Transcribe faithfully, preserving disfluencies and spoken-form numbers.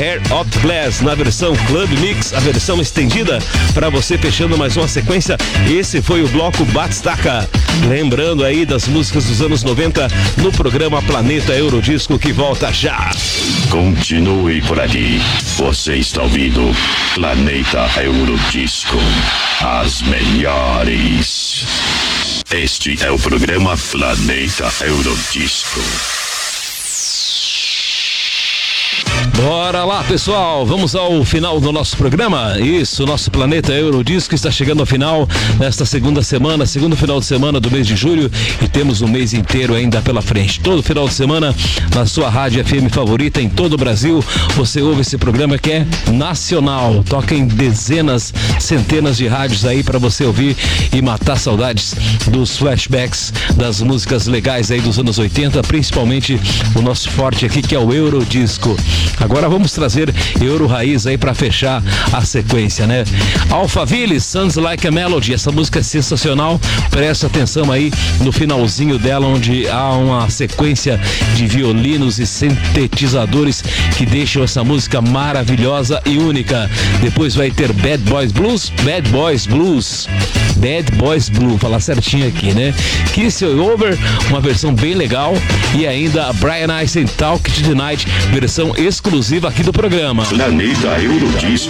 Hair of Glass na versão Club Mix, a versão estendida, para você fechando mais uma sequência. Esse foi o bloco Batistaca. Lembrando aí das músicas dos anos noventa no programa Planeta Eurodisco, que volta já. Continue por aqui. Você está ouvindo Planeta Eurodisco. As melhores. Este é o programa Planeta Eurodisco. Bora lá, pessoal, vamos ao final do nosso programa. Isso, nosso Planeta Eurodisco está chegando ao final nesta segunda semana, segundo final de semana do mês de julho, e temos um mês inteiro ainda pela frente. Todo final de semana na sua rádio F M favorita em todo o Brasil, você ouve esse programa que é nacional, toca em dezenas, centenas de rádios aí para você ouvir e matar saudades dos flashbacks das músicas legais aí dos anos oitenta, principalmente o nosso forte aqui que é o Eurodisco. Agora vamos trazer Euro Raiz aí pra fechar a sequência, né? Alphaville, Sounds Like a Melody, essa música é sensacional, presta atenção aí no finalzinho dela, onde há uma sequência de violinos e sintetizadores que deixam essa música maravilhosa e única. Depois vai ter Bad Boys Blues, Bad Boys Blues, Bad Boys Blue, falar certinho aqui, né? Kiss You Over, uma versão bem legal, e ainda Brian Ice and Talk to the Night, versão exclusiva aqui do programa. Planeta Eurodisco.